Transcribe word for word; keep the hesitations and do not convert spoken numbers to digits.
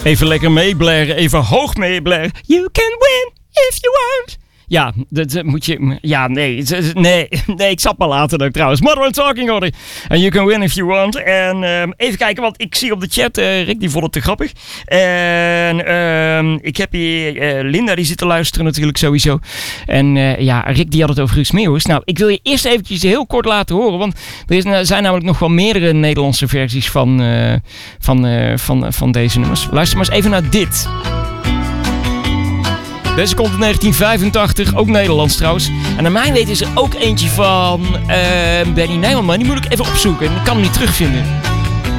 Even lekker meeblaren, even hoog meeblaren. You can win if you want. Ja, dat, dat moet je... Ja, nee, nee, nee, ik zat maar later ook trouwens. Modern Talking Order. And you can win if you want. En um, even kijken, want ik zie op de chat, uh, Rick, die vond het te grappig. En um, ik heb hier uh, Linda, die zit te luisteren natuurlijk sowieso. En uh, ja, Rick, die had het over Guus Meeuwis. Nou, ik wil je eerst eventjes heel kort laten horen. Want er, is, er zijn namelijk nog wel meerdere Nederlandse versies van, uh, van, uh, van, van deze nummers. Luister maar eens even naar dit. Deze komt in negentien vijfentachtig, ook Nederlands trouwens. En naar mijn weten is er ook eentje van uh, Benny Nijman, maar die moet ik even opzoeken. Ik kan hem niet terugvinden.